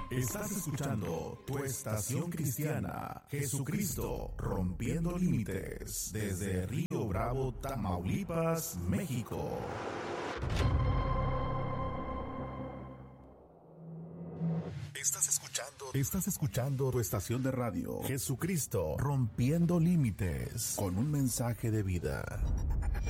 Estás escuchando tu estación cristiana, Jesucristo rompiendo límites, desde Río Bravo, Tamaulipas, México. Estás escuchando tu estación de radio, Jesucristo rompiendo límites, con un mensaje de vida.